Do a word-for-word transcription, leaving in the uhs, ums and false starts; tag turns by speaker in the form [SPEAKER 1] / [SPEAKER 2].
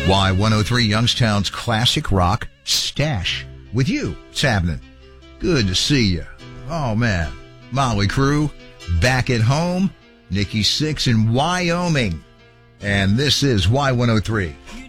[SPEAKER 1] Y one oh three Youngstown's classic rock stash. With you, it's happening. Good to see you. Oh, man. Molly Crew, back at home. Nikki Sixx in Wyoming. And this is Y one oh three.